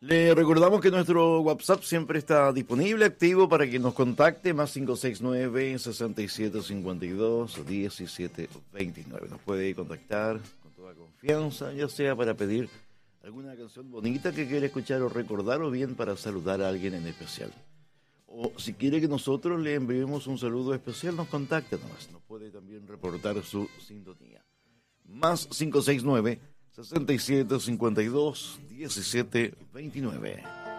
Le recordamos que nuestro WhatsApp siempre está disponible, activo para que nos contacte, más 569-6752-1729. Nos puede contactar con toda confianza, ya sea para pedir alguna canción bonita que quiera escuchar o recordar, o bien para saludar a alguien en especial. O si quiere que nosotros le enviemos un saludo especial, nos contacta nomás. Nos puede también reportar su sintonía. Más 569 6752 1729.